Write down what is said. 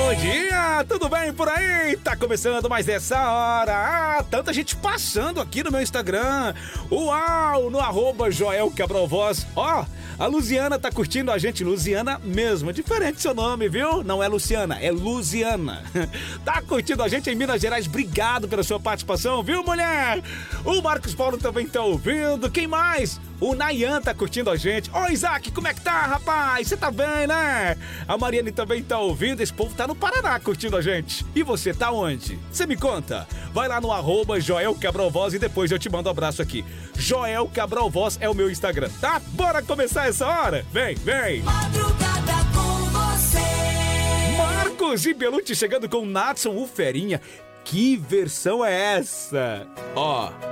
Bom dia, tudo bem por aí? Tá começando mais essa hora. Tanta gente passando aqui no meu Instagram. Uau, no @JoelCabralVoz. A Luziana tá curtindo a gente, Luziana mesmo, diferente seu nome, viu? Não é Luciana, é Luziana. Tá curtindo a gente em Minas Gerais, obrigado pela sua participação, viu, mulher? O Marcos Paulo também tá ouvindo, quem mais? O Nayan tá curtindo a gente. Ô, Isaac, como é que tá, rapaz? Você tá bem, né? A Mariane também tá ouvindo, esse povo tá no Paraná curtindo a gente. E você tá onde? Você me conta. Vai lá no @JoelCabralVoz e depois eu te mando um abraço aqui. Joel Cabral Voz é o meu Instagram, tá? Bora começar essa hora? Vem, vem! Madrugada com você. Marcos e Belucci chegando com Natson, o Ferinha. Que versão é essa?